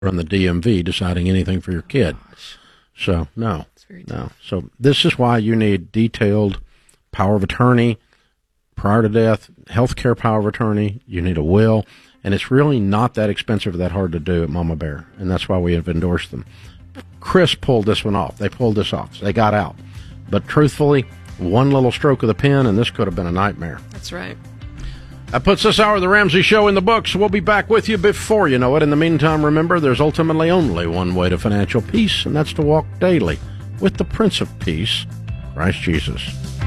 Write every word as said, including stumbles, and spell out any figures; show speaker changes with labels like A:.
A: on the D M V deciding anything for your kid. So, no, no. So this is why you need detailed power of attorney prior to death, health care power of attorney. You need a will, and it's really not that expensive or that hard to do at Mama Bear, and that's why we have endorsed them. Chris pulled this one off. They pulled this off. So they got out. But truthfully, one little stroke of the pen, and this could have been a nightmare.
B: That's right.
A: That puts this hour of the Ramsey Show in the books. We'll be back with you before you know it. In the meantime, remember, there's ultimately only one way to financial peace, and that's to walk daily with the Prince of Peace, Christ Jesus.